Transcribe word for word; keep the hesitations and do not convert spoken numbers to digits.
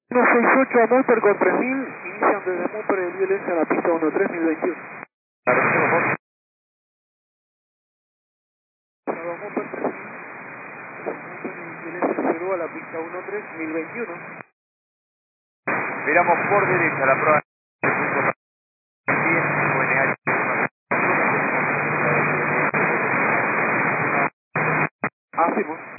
uno seis ocho a Mopper con tres mil, inician desde Mopper el I L S a la pista uno tres mil veintiuno. Salvo Mopper tres mil, Mopper el I L S cero a la pista uno tres mil veintiuno. Miramos por derecha la prueba. Hacemos.